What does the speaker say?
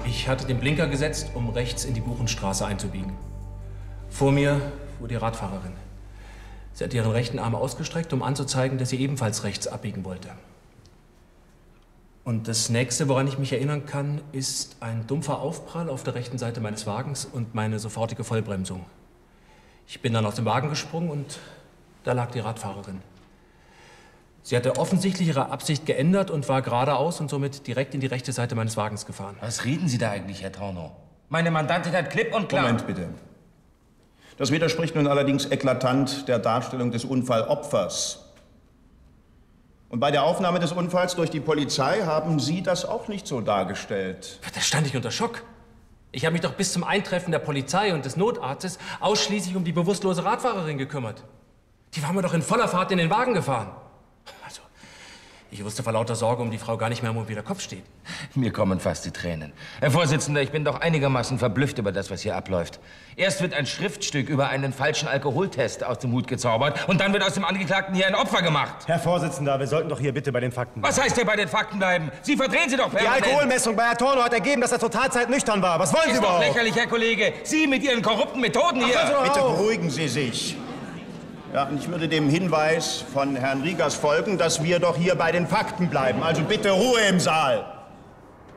Ich hatte den Blinker gesetzt, um rechts in die Buchenstraße einzubiegen. Vor mir fuhr die Radfahrerin. Sie hat ihren rechten Arm ausgestreckt, um anzuzeigen, dass sie ebenfalls rechts abbiegen wollte. Und das Nächste, woran ich mich erinnern kann, ist ein dumpfer Aufprall auf der rechten Seite meines Wagens und meine sofortige Vollbremsung. Ich bin dann aus dem Wagen gesprungen und da lag die Radfahrerin. Sie hatte offensichtlich ihre Absicht geändert und war geradeaus und somit direkt in die rechte Seite meines Wagens gefahren. Was reden Sie da eigentlich, Herr Tornow? Meine Mandantin hat klipp und klar... Moment bitte. Das widerspricht nun allerdings eklatant der Darstellung des Unfallopfers. Und bei der Aufnahme des Unfalls durch die Polizei haben Sie das auch nicht so dargestellt. Da stand ich unter Schock. Ich habe mich doch bis zum Eintreffen der Polizei und des Notarztes ausschließlich um die bewusstlose Radfahrerin gekümmert. Die war mir doch in voller Fahrt in den Wagen gefahren. Also, ich wusste vor lauter Sorge um die Frau gar nicht mehr, wo der Kopf steht. Mir kommen fast die Tränen. Herr Vorsitzender, ich bin doch einigermaßen verblüfft über das, was hier abläuft. Erst wird ein Schriftstück über einen falschen Alkoholtest aus dem Hut gezaubert und dann wird aus dem Angeklagten hier ein Opfer gemacht. Herr Vorsitzender, wir sollten doch hier bitte bei den Fakten bleiben. Was heißt hier bei den Fakten bleiben? Sie verdrehen sie doch permanent. Die Alkoholmessung bei Herrn Tornow hat ergeben, dass er zur Tatzeit nüchtern war. Was wollen Sie überhaupt? Ist doch lächerlich, Herr Kollege. Sie mit Ihren korrupten Methoden hier. Bitte beruhigen Sie sich. Ja, und ich würde dem Hinweis von Herrn Riegers folgen, dass wir doch hier bei den Fakten bleiben. Also bitte Ruhe im Saal.